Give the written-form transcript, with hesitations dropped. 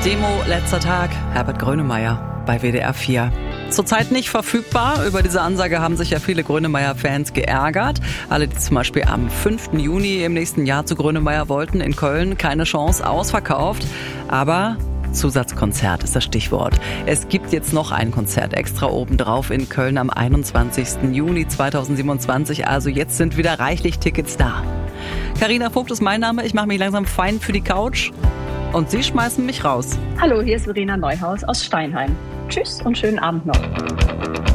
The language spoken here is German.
Demo letzter Tag, Herbert Grönemeyer bei WDR 4. Zurzeit nicht verfügbar. Über diese Ansage haben sich ja viele Grönemeyer-Fans geärgert. Alle, die zum Beispiel am 5. Juni im nächsten Jahr zu Grönemeyer wollten, in Köln, keine Chance, ausverkauft. Aber Zusatzkonzert ist das Stichwort. Es gibt jetzt noch ein Konzert extra obendrauf in Köln am 21. Juni 2027. Also jetzt sind wieder reichlich Tickets da. Carina Vogt ist mein Name. Ich mache mich langsam fein für die Couch. Und Sie schmeißen mich raus. Hallo, hier ist Verena Neuhaus aus Steinheim. Tschüss und schönen Abend noch.